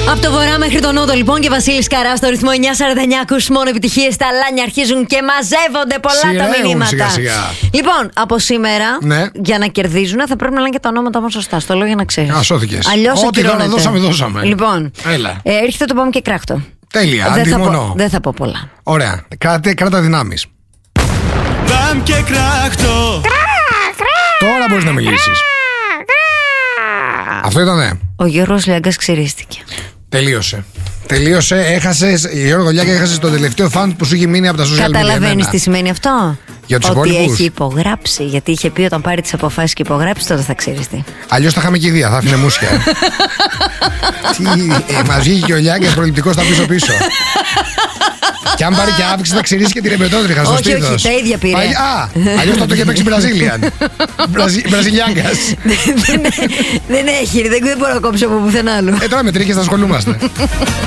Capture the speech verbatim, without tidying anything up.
Από το βορρά μέχρι τον νότο, λοιπόν, και Βασίλης Καράς στο ρυθμό εννιά σαράντα εννιά. Ακούς μόνο επιτυχίες. Τα λάνια αρχίζουν και μαζεύονται πολλά Σιγά, τα μηνύματα. σιγά, σιγά. Λοιπόν, από σήμερα, ναι, για να κερδίζουν, θα πρέπει να λένε και τα ονόματα μας σωστά. Στο λέω για να ξέρεις. Α, σώθηκες. Αλλιώς ό,τι τώρα δώσαμε, δώσαμε. Λοιπόν, έλα. Ε, έρχεται το πάμε και κράκτο. Τέλεια, δεν θα, αντιμονώ. πω, δεν θα πω πολλά. Ωραία. Κράτε, κράτα δυνάμεις. Μπαμ και κράχτο. Τώρα μπορείς να μιλήσεις. Αυτό ήτανε. Ο Γιώργος Λιάγκας ξυρίστηκε. Τελείωσε. Τελείωσε. Έχασες, Γιώργο Λιάγκα, έχασες το τελευταίο φαν που σου έχει μείνει από τα social media. Καταλαβαίνεις τι σημαίνει αυτό? Για τους ότι υπόλοιπους. έχει υπογράψει. Γιατί είχε πει όταν πάρει τις αποφάσεις και υπογράψει, τότε θα ξυριστεί. Αλλιώς θα είχαμε και ιδέα, θα άφηνε μουσια. Τι, ε, μας βγήκε και ο Λιάγκας προληπτικός στα πίσω-πίσω. Και αν πάρει και αύξηση θα ξυρίσει και την εμπετότριχα στο όχι, στήθος. όχι, τα ίδια πήρε. Πάλι, α, αλλιώς θα το είχε παίξει Μπραζίλιαν. Μπραζιλιάγκας. δεν, δεν έχει, δεν, δεν μπορώ να κόψω από πουθενά άλλο. Ε, τώρα με τρίχες θα ασχολούμαστε.